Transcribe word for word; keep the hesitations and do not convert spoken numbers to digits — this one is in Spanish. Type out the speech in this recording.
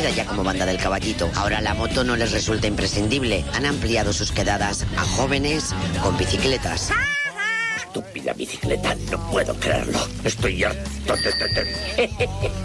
conocida ya como Banda del Caballito. Ahora la moto no les resulta imprescindible. Han ampliado sus quedadas a jóvenes con bicicletas. Estúpida bicicleta, no puedo creerlo. Estoy harto de...